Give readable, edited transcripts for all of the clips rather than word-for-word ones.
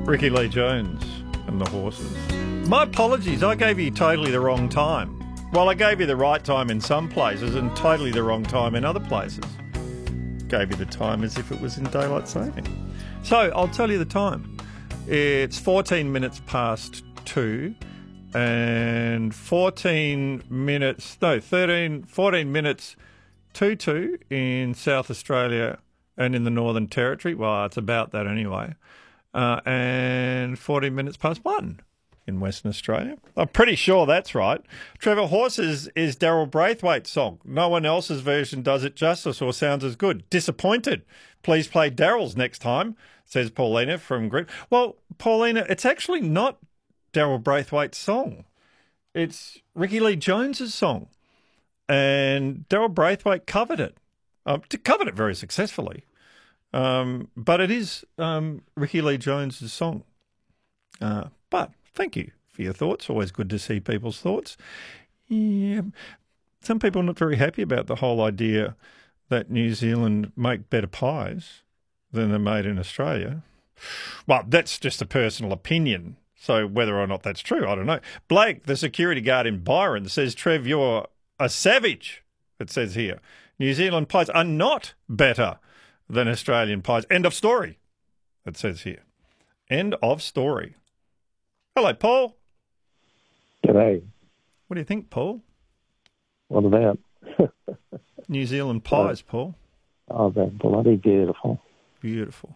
Ricky Lee Jones and the Horses. My apologies, I gave you totally the wrong time. Well, I gave you the right time in some places and totally the wrong time in other places. Gave you the time as if it was in daylight saving. So, I'll tell you the time. It's 14 minutes past 2 and 14 minutes to 2 in South Australia and in the Northern Territory. Well, it's about that anyway. And 14 minutes past 1 in Western Australia. I'm pretty sure that's right. Trevor Horses is Daryl Braithwaite's song. No one else's version does it justice or sounds as good. Disappointed. Please play Daryl's next time, says Paulina from Green. Well, Paulina, it's actually not Daryl Braithwaite's song. It's Ricky Lee Jones's song. And Daryl Braithwaite covered it. Covered it very successfully. But it is Ricky Lee Jones's song. But thank you for your thoughts. Always good to see people's thoughts. Yeah, some people are not very happy about the whole idea that New Zealand make better pies than they're made in Australia. Well, that's just a personal opinion. So whether or not that's true, I don't know. Blake, the security guard in Byron, says, Trev, you're a savage, it says here. New Zealand pies are not better than Australian pies. End of story, it says here. End of story. Hello, Paul. G'day. What do you think, Paul? What about? New Zealand pies, Paul. Oh, they're bloody beautiful. Beautiful.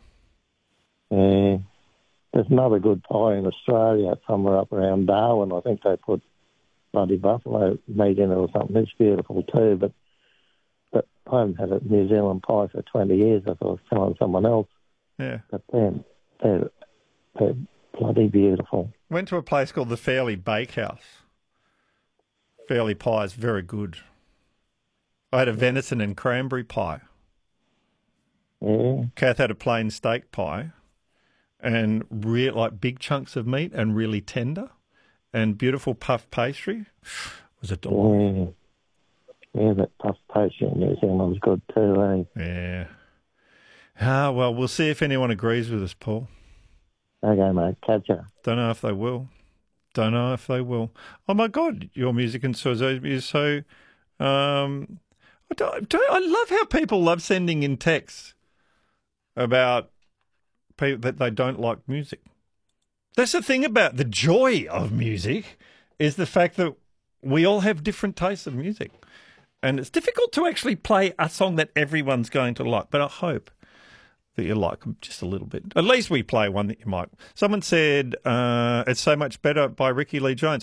There's another good pie in Australia, somewhere up around Darwin. I think they put bloody buffalo meat in it or something. It's beautiful too, but I haven't had a New Zealand pie for 20 years. I thought I was telling someone else. Yeah. But they're bloody beautiful. Went to a place called the Fairley Bakehouse. Fairley pie is very good. I had a venison and cranberry pie. Yeah. Kath had a plain steak pie and like big chunks of meat and really tender and beautiful puff pastry. It was a delight. Yeah, that puff pastry in New Zealand's good too, eh? Yeah. Well, we'll see if anyone agrees with us, Paul. Okay, mate. Catch ya. Don't know if they will. Oh, my God, your music and so is so... I love how people love sending in texts about people that they don't like music. That's the thing about the joy of music is the fact that we all have different tastes of music. And it's difficult to actually play a song that everyone's going to like, but I hope that you like them just a little bit. At least we play one that you might. Someone said, It's So Much Better by Ricky Lee Jones.